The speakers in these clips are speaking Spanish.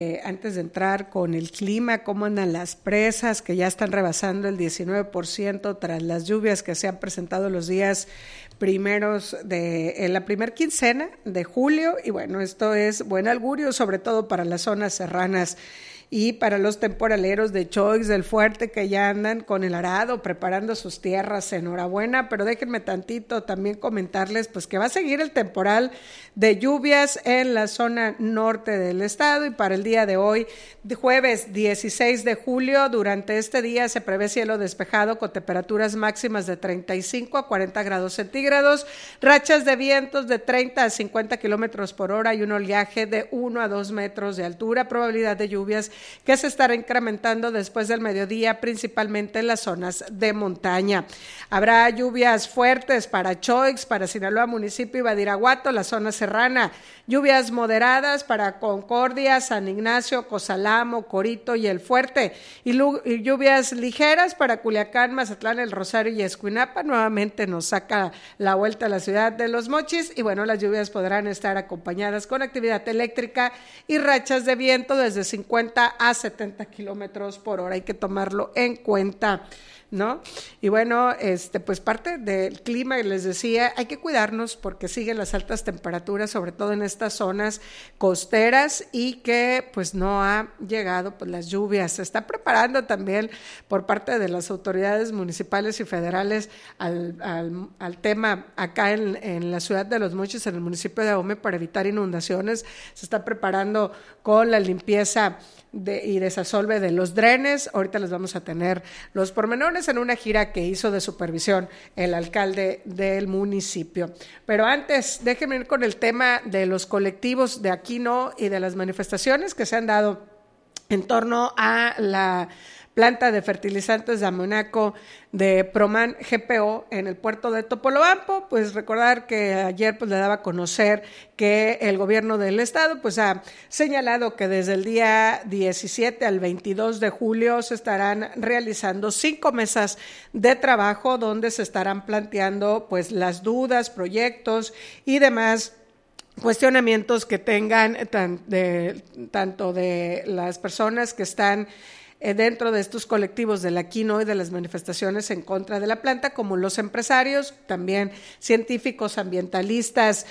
Antes de entrar con el clima, cómo andan las presas que ya están rebasando el 19% tras las lluvias que se han presentado los días primeros en la primera quincena de julio. Y bueno, esto es buen augurio, sobre todo para las zonas serranas y para los temporaleros de Choix del Fuerte que ya andan con el arado preparando sus tierras. Enhorabuena, pero déjenme tantito también comentarles pues que va a seguir el temporal de lluvias en la zona norte del estado, y para el día de hoy, jueves 16 de julio, durante este día se prevé cielo despejado con temperaturas máximas de 35 a 40 grados centígrados, rachas de vientos de 30 a 50 kilómetros por hora y un oleaje de 1 a 2 metros de altura, probabilidad de lluvias que se estará incrementando después del mediodía, principalmente en las zonas de montaña. Habrá lluvias fuertes para Choix, para Sinaloa municipio y Badiraguato, la zona serrana, lluvias moderadas para Concordia, San Ignacio, Cozalamo, Corito y El Fuerte, y lluvias ligeras para Culiacán, Mazatlán, El Rosario y Escuinapa. Nuevamente nos saca la vuelta a la ciudad de Los Mochis, y bueno, las lluvias podrán estar acompañadas con actividad eléctrica y rachas de viento desde 50 a 70 kilómetros por hora. Hay que tomarlo en cuenta, ¿no? Y bueno, pues parte del clima, les decía, hay que cuidarnos porque siguen las altas temperaturas, sobre todo en estas zonas costeras, y que pues no ha llegado pues las lluvias. Se está preparando también por parte de las autoridades municipales y federales al tema acá en la ciudad de Los Mochis, en el municipio de Ahome, para evitar inundaciones. Se está preparando con la limpieza y desasolve de los drenes. Ahorita les vamos a tener los pormenores en una gira que hizo de supervisión el alcalde del municipio. Pero antes, déjenme ir con el tema de los colectivos de Aquino y de las manifestaciones que se han dado en torno a la planta de fertilizantes de amoníaco de Proman GPO en el puerto de Topolobampo. Pues recordar que ayer pues le daba a conocer que el gobierno del estado pues ha señalado que desde el día 17 al 22 de julio se estarán realizando 5 mesas de trabajo donde se estarán planteando pues las dudas, proyectos y demás cuestionamientos que tengan tanto de las personas que están dentro de estos colectivos del Aquino y de las manifestaciones en contra de la planta, como los empresarios, también científicos, ambientalistas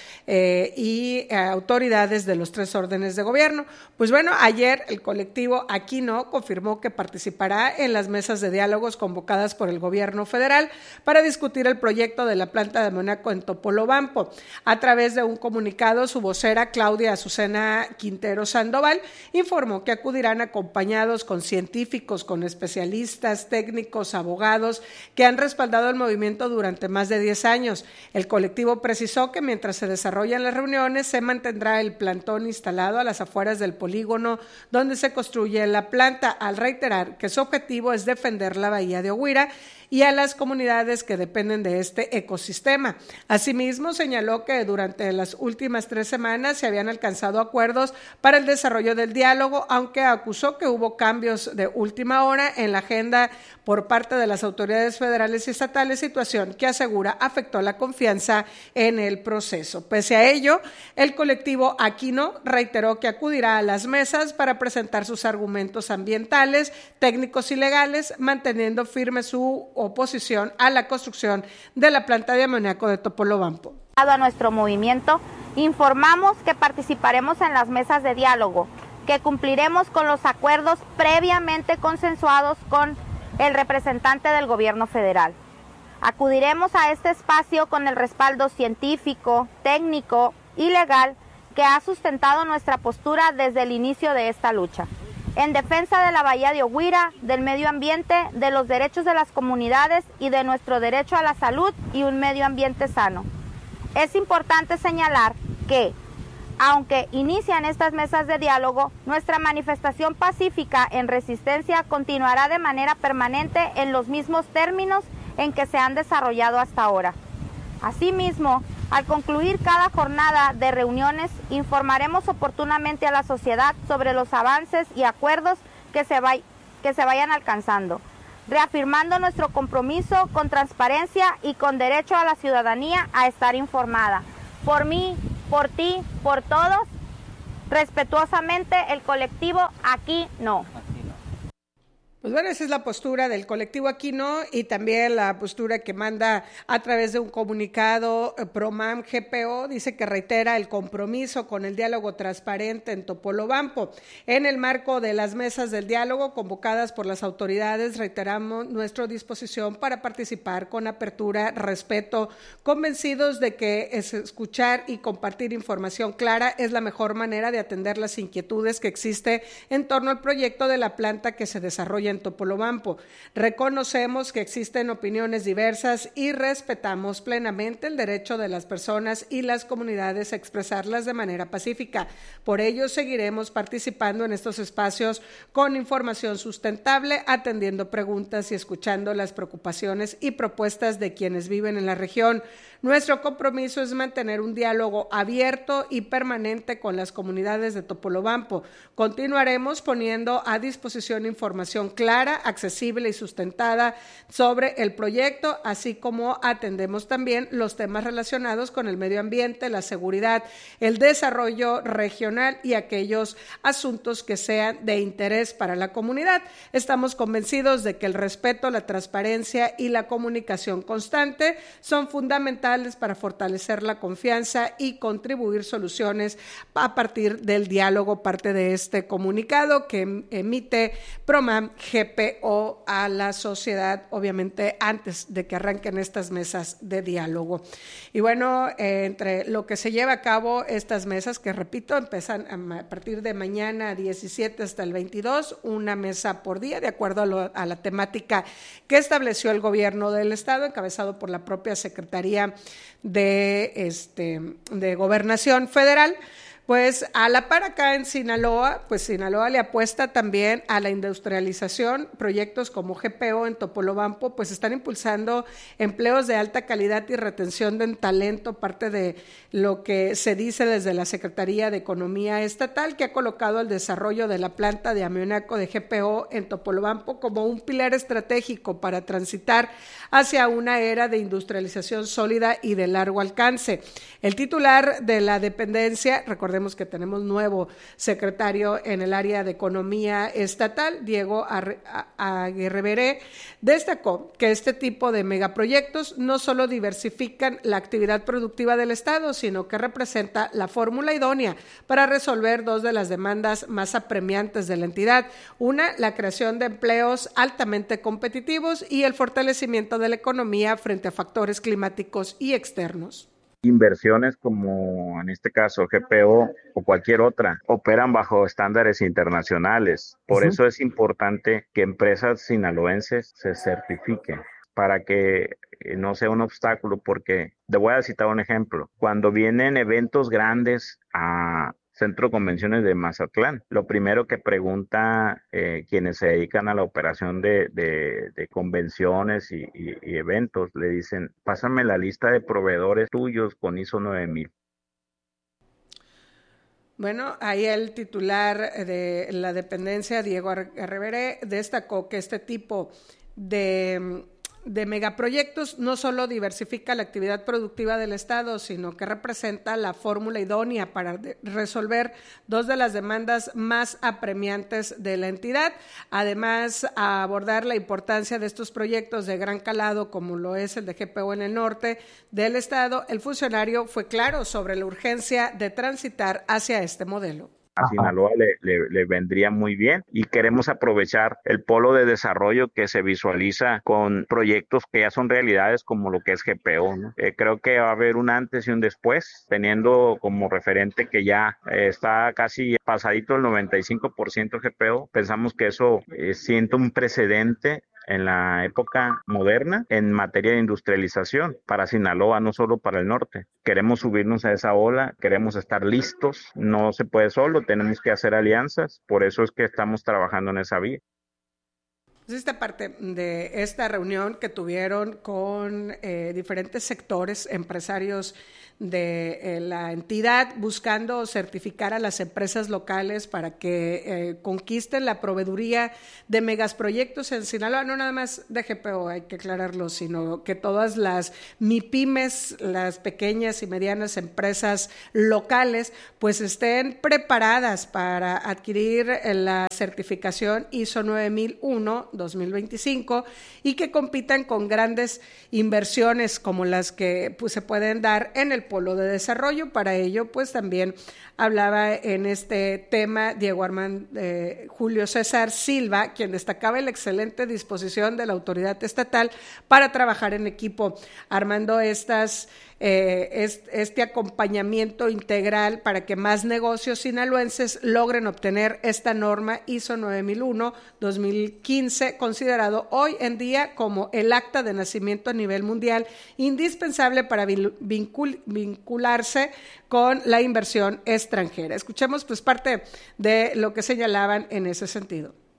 y autoridades de los 3 órdenes de gobierno. Pues bueno, ayer el colectivo Aquino confirmó que participará en las mesas de diálogos convocadas por el gobierno federal para discutir el proyecto de la planta de amoníaco en Topolobampo. A través de un comunicado, su vocera Claudia Azucena Quintero Sandoval informó que acudirán acompañados con científicos, con especialistas, técnicos, abogados que han respaldado el movimiento durante más de 10 años. El colectivo precisó que mientras se desarrollan las reuniones se mantendrá el plantón instalado a las afueras del polígono donde se construye la planta, al reiterar que su objetivo es defender la bahía de Oguira y a las comunidades que dependen de este ecosistema. Asimismo, señaló que durante las últimas 3 semanas se habían alcanzado acuerdos para el desarrollo del diálogo, aunque acusó que hubo cambios de última hora en la agenda por parte de las autoridades federales y estatales, situación que asegura afectó la confianza en el proceso. Pese a ello, el colectivo Aquino reiteró que acudirá a las mesas para presentar sus argumentos ambientales, técnicos y legales, manteniendo firme su oposición a la construcción de la planta de amoníaco de Topolobampo. A nuestro movimiento, informamos que participaremos en las mesas de diálogo, que cumpliremos con los acuerdos previamente consensuados con el representante del gobierno federal. Acudiremos a este espacio con el respaldo científico, técnico y legal que ha sustentado nuestra postura desde el inicio de esta lucha, en defensa de la bahía de Oguira, del medio ambiente, de los derechos de las comunidades y de nuestro derecho a la salud y un medio ambiente sano. Es importante señalar que, aunque inician estas mesas de diálogo, nuestra manifestación pacífica en resistencia continuará de manera permanente en los mismos términos en que se han desarrollado hasta ahora. Asimismo, al concluir cada jornada de reuniones, informaremos oportunamente a la sociedad sobre los avances y acuerdos que se vayan alcanzando, reafirmando nuestro compromiso con transparencia y con derecho a la ciudadanía a estar informada. Por mí, por ti, por todos, Respetuosamente, el colectivo Aquí No. Pues bueno, esa es la postura del colectivo Aquí No y también la postura que manda a través de un comunicado PROMAM GPO, dice que reitera el compromiso con el diálogo transparente en Topolobampo. En el marco de las mesas del diálogo convocadas por las autoridades, reiteramos nuestra disposición para participar con apertura, respeto, convencidos de que escuchar y compartir información clara es la mejor manera de atender las inquietudes que existe en torno al proyecto de la planta que se desarrolla en Topolobampo. Reconocemos que existen opiniones diversas y respetamos plenamente el derecho de las personas y las comunidades a expresarlas de manera pacífica. Por ello, seguiremos participando en estos espacios con información sustentable, atendiendo preguntas y escuchando las preocupaciones y propuestas de quienes viven en la región. Nuestro compromiso es mantener un diálogo abierto y permanente con las comunidades de Topolobampo. Continuaremos poniendo a disposición información clara, accesible y sustentada sobre el proyecto, así como atendemos también los temas relacionados con el medio ambiente, la seguridad, el desarrollo regional y aquellos asuntos que sean de interés para la comunidad. Estamos convencidos de que el respeto, la transparencia y la comunicación constante son fundamentales para fortalecer la confianza y contribuir soluciones a partir del diálogo, parte de este comunicado que emite PROMAM GPO a la sociedad, obviamente antes de que arranquen estas mesas de diálogo. Y bueno, entre lo que se lleva a cabo estas mesas, que repito, empiezan a partir de mañana 17 hasta el 22, una mesa por día, de acuerdo a la temática que estableció el gobierno del estado, encabezado por la propia Secretaría de Gobernación Federal. Pues a la par acá en Sinaloa, pues Sinaloa le apuesta también a la industrialización. Proyectos como GPO en Topolobampo pues están impulsando empleos de alta calidad y retención de talento, parte de lo que se dice desde la Secretaría de Economía Estatal, que ha colocado el desarrollo de la planta de amoníaco de GPO en Topolobampo como un pilar estratégico para transitar hacia una era de industrialización sólida y de largo alcance. El titular de la dependencia, recordemos que tenemos nuevo secretario en el área de Economía Estatal, Diego Aguirre, destacó que este tipo de megaproyectos no solo diversifican la actividad productiva del Estado, sino que representa la fórmula idónea para resolver dos de las demandas más apremiantes de la entidad. Una, la creación de empleos altamente competitivos y el fortalecimiento de la economía frente a factores climáticos y externos. Inversiones como en este caso GPO o cualquier otra operan bajo estándares internacionales. Por eso es importante que empresas sinaloenses se certifiquen para que no sea un obstáculo, porque te voy a citar un ejemplo. Cuando vienen eventos grandes a Centro de Convenciones de Mazatlán, lo primero que pregunta quienes se dedican a la operación de convenciones y eventos, le dicen, pásame la lista de proveedores tuyos con ISO 9000. Bueno, ahí el titular de la dependencia, Diego Arreveré, destacó que este tipo de megaproyectos no solo diversifica la actividad productiva del Estado, sino que representa la fórmula idónea para resolver dos de las demandas más apremiantes de la entidad. Además, a abordar la importancia de estos proyectos de gran calado, como lo es el de GPO en el norte del Estado, el funcionario fue claro sobre la urgencia de transitar hacia este modelo. A Sinaloa le vendría muy bien y queremos aprovechar el polo de desarrollo que se visualiza con proyectos que ya son realidades como lo que es GPO, ¿no? Creo que va a haber un antes y un después, teniendo como referente que ya está casi pasadito el 95% GPO. Pensamos que eso sienta un precedente en la época moderna en materia de industrialización para Sinaloa, no solo para el norte. Queremos subirnos a esa ola, queremos estar listos, no se puede solo, tenemos que hacer alianzas, por eso es que estamos trabajando en esa vía. Pues esta parte de esta reunión que tuvieron con diferentes sectores empresarios de la entidad, buscando certificar a las empresas locales para que conquisten la proveeduría de megaproyectos en Sinaloa, no nada más de GPO, hay que aclararlo, sino que todas las MIPYMES, las pequeñas y medianas empresas locales, pues estén preparadas para adquirir la certificación ISO 9001-2025 y que compitan con grandes inversiones como las que pues, se pueden dar en el polo de desarrollo. Para ello, pues también hablaba en este tema Julio César Silva, quien destacaba la excelente disposición de la autoridad estatal para trabajar en equipo, armando este acompañamiento integral para que más negocios sinaloenses logren obtener esta norma ISO 9001-2015, considerado hoy en día como el acta de nacimiento a nivel mundial, indispensable para vincularse con la inversión extranjera. Escuchemos pues parte de lo que señalaban en ese sentido.